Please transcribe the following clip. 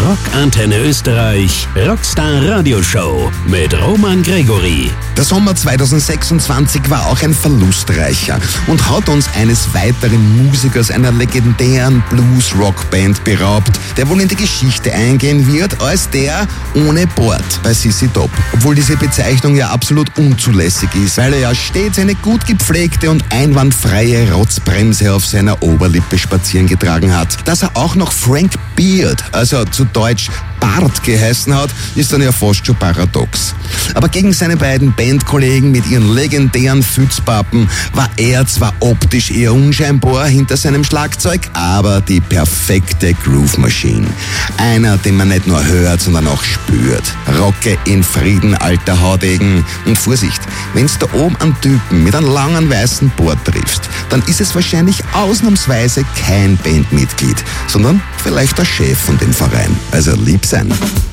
Rockantenne Österreich Rockstar Radioshow mit Roman Gregory. Der Sommer 2026 war auch ein verlustreicher und hat uns eines weiteren Musikers einer legendären Blues-Rock-Band beraubt, der wohl in die Geschichte eingehen wird als der ohne Bord bei ZZ Top. Obwohl diese Bezeichnung ja absolut unzulässig ist, weil er ja stets eine gut gepflegte und einwandfreie Rotzbremse auf seiner Oberlippe spazieren getragen hat. Dass er auch noch Frank Beard, also zu Deutsch Bart geheißen hat, ist dann ja fast schon paradox. Aber gegen seine beiden Bandkollegen mit ihren legendären Fützpappen war er zwar optisch eher unscheinbar hinter seinem Schlagzeug, aber die perfekte Groove Machine. Einer, den man nicht nur hört, sondern auch spürt. Rocke in Frieden, alter Haudegen. Und Vorsicht, wenn's da oben einen Typen mit einem langen weißen Bart triffst, dann ist es wahrscheinlich ausnahmsweise kein Bandmitglied, sondern vielleicht der Chef von dem Verein. Also lieb sein.